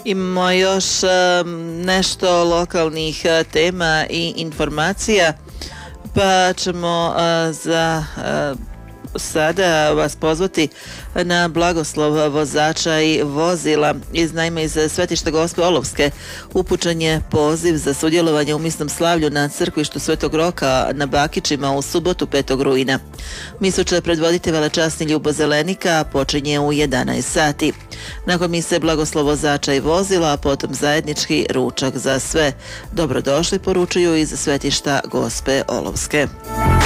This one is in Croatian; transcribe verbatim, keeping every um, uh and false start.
Imamo još nešto lokalnih tema i informacija, pa ćemo za sada vas pozvati na blagoslov vozača i vozila. Iz naime iz Svetišta Gospe Olovske upućen je poziv za sudjelovanje u misnom slavlju na crkvištu Svetog Roka na Bakićima u subotu petog rujna. Misu će predvoditi velečasni Ljubo Zelenika, a počinje u jedanaest sati. Nakon mise blagoslov vozača i vozila, a potom zajednički ručak za sve. Dobrodošli, poručuju iz Svetišta Gospe Olovske.